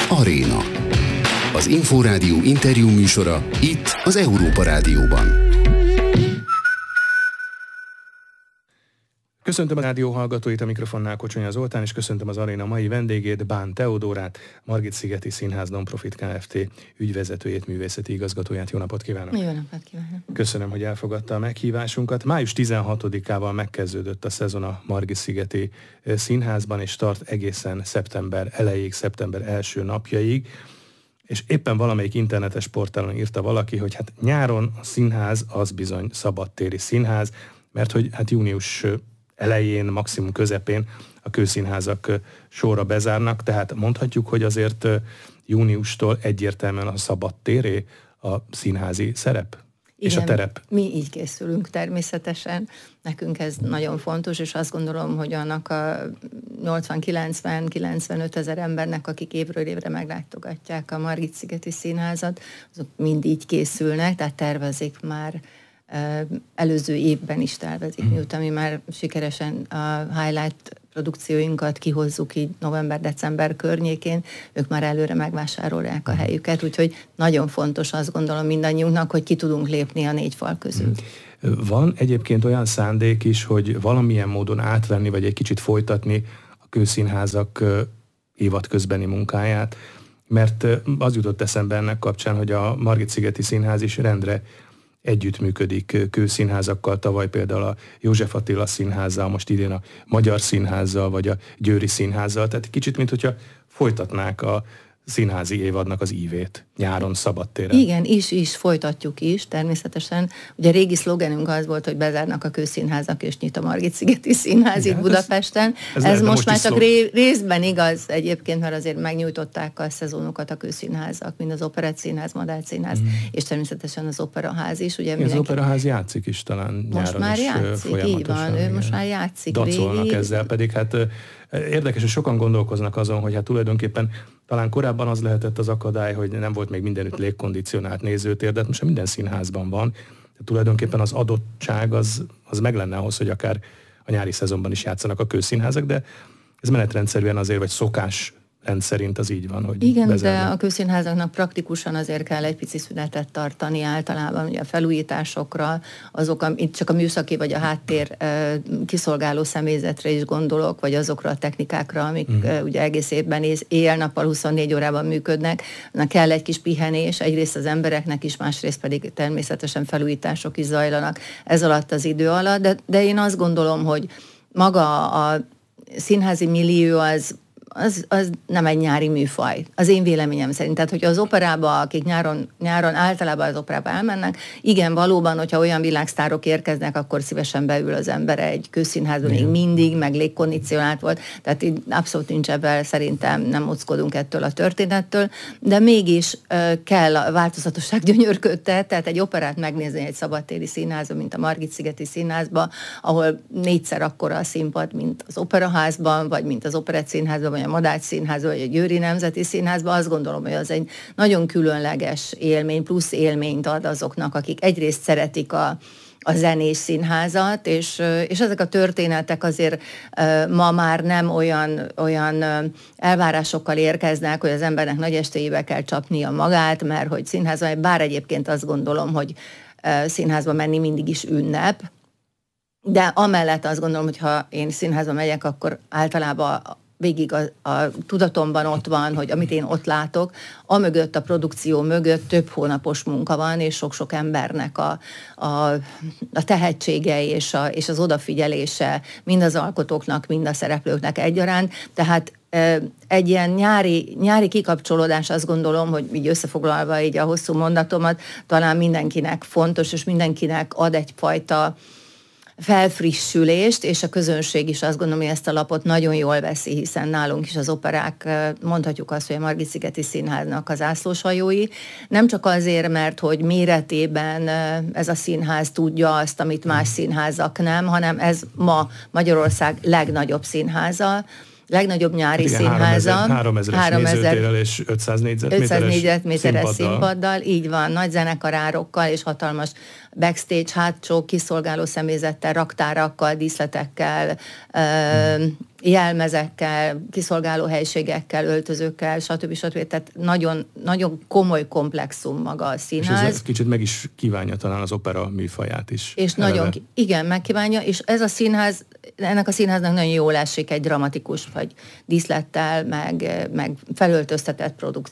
Aréna. Az Inforádió interjú műsora itt az Európa Rádióban. Köszöntöm a rádió hallgatóit, a mikrofonnál Kocsonya Zoltán, és köszöntöm az Aréna mai vendégét, Bán Teodórát, Margit-szigeti Színház Non-Profit Kft. Ügyvezetőjét, művészeti igazgatóját. Jó napot kívánok! Jó napot kívánok! Köszönöm, hogy elfogadta a meghívásunkat. Május 16-ával megkezdődött a szezon a Margit-szigeti Színházban, és tart egészen szeptember elejéig, szeptember első napjaig. És éppen valamelyik internetes portálon írta valaki, hogy hát nyáron a színház az bizony szabadtéri színház, mert hogy hát június elején, maximum közepén a kőszínházak sorra bezárnak, tehát mondhatjuk, hogy azért júniustól egyértelműen a szabadtéré a színházi szerep? Igen, és a terep. Mi így készülünk természetesen. Nekünk ez nagyon fontos, és azt gondolom, hogy annak a 80-90-95 ezer embernek, akik évről évre meglátogatják a Margit-szigeti Színházat, azok mind így készülnek, tehát tervezik már, előző évben is tervezik, miután mi már sikeresen a highlight produkcióinkat kihozzuk így november-december környékén, ők már előre megvásárolják a helyüket, úgyhogy nagyon fontos, azt gondolom mindannyiunknak, hogy ki tudunk lépni a négy fal közül. Van egyébként olyan szándék is, hogy valamilyen módon átvenni, vagy egy kicsit folytatni a kőszínházak évad közbeni munkáját, mert az jutott eszembe ennek kapcsán, hogy a Margit-szigeti Színház is rendre együttműködik kőszínházakkal, tavaly például a József Attila Színházzal, most idén a Magyar Színházzal, vagy a Győri Színházzal, tehát kicsit, mint hogyha folytatnák a színházi évadnak az ívét nyáron szabadtéren. Igen, is folytatjuk is, természetesen. Ugye régi szlogenünk az volt, hogy bezárnak a kőszínházak, és nyit a Margit-szigeti Színház itt Budapesten. Ez most már csak részben igaz egyébként, mert azért megnyújtották a szezonokat a kőszínházak, mint az Operettszínház, Madách Színház, és természetesen az Operaház is. Ugye az Operaház játszik is talán nyáron most már is játszik, így van, ő most már játszik. Dacolnak ezzel, pedig hát érdekes, hogy sokan gondolkoznak azon, hogy hát tulajdonképpen talán korábban az lehetett az akadály, hogy nem volt még mindenütt légkondicionált nézőtér, de most minden színházban van. De tulajdonképpen az adottság az meg lenne ahhoz, hogy akár a nyári szezonban is játszanak a kőszínházak, de ez menetrendszerűen azért, vagy szokás rendszerint az így van, hogy igen, bezárnak. De a kőszínházaknak praktikusan azért kell egy pici szünetet tartani általában, ugye a felújításokra, azok, itt csak a műszaki vagy a háttér kiszolgáló személyzetre is gondolok, vagy azokra a technikákra, amik ugye egész évben éjjel-nappal 24 órában működnek, kell egy kis pihenés, egyrészt az embereknek is, másrészt pedig természetesen felújítások is zajlanak ez alatt az idő alatt, de én azt gondolom, hogy maga a színházi millió az nem egy nyári műfaj. Az én véleményem szerint. Tehát, hogyha az operába, akik nyáron általában az operába elmennek, igen, valóban, hogyha olyan világsztárok érkeznek, akkor szívesen beül az ember egy kőszínházban, még mindig, meg légkondicionált volt. Tehát így abszolút nincs ebben, szerintem nem mockodunk ettől a történettől, de mégis kell a változatosság gyönyörködte, tehát egy operát megnézni egy szabadtéri színházban, mint a Margit-szigeti Színházban, ahol 4-szer akkora a színpad, mint az Operaházban, vagy mint az Operettszínházban, a Madách Színházban, vagy a Győri Nemzeti Színházban, azt gondolom, hogy az egy nagyon különleges élmény, plusz élményt ad azoknak, akik egyrészt szeretik a zenés színházat, és ezek a történetek azért ma már nem olyan elvárásokkal érkeznek, hogy az embernek nagy estélyébe kell csapnia magát, mert hogy színházban, bár egyébként azt gondolom, hogy színházba menni mindig is ünnep, de amellett azt gondolom, hogy ha én színházba megyek, akkor általában végig a tudatomban ott van, hogy amit én ott látok, amögött, a produkció mögött több hónapos munka van, és sok-sok embernek a tehetsége és az odafigyelése mind az alkotóknak, mind a szereplőknek egyaránt. Tehát egy ilyen nyári kikapcsolódás, azt gondolom, hogy így összefoglalva így a hosszú mondatomat, talán mindenkinek fontos, és mindenkinek ad egyfajta felfrissülést, és a közönség is azt gondolom, hogy ezt a lapot nagyon jól veszi, hiszen nálunk is az operák, mondhatjuk azt, hogy a Margit-szigeti Színháznak az zászlóshajói. Nem csak azért, mert hogy méretében ez a színház tudja azt, amit más színházak nem, hanem ez ma Magyarország legnagyobb színháza, legnagyobb nyári színháza. 3000-es nézőtérrel és 500 négyzetméteres színpaddal, így van, nagy zenekarárokkal és hatalmas backstage, hátsó kiszolgáló személyzettel, raktárakkal, díszletekkel, jelmezekkel, kiszolgáló helységekkel, öltözőkkel, stb. Tehát nagyon, nagyon komoly komplexum maga a színház. És ez kicsit meg is kívánja talán az opera műfaját is. És nagyon, igen, megkívánja, és ez a színház, ennek a színháznak nagyon jól esik egy dramatikus, vagy díszlettel, meg felöltöztetett produkció.